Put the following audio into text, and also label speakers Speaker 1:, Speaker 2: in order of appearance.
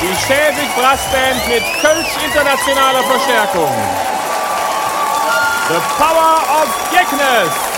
Speaker 1: Die Schäfig Brassband mit Kölsch internationaler Verstärkung. The Power of Geknes.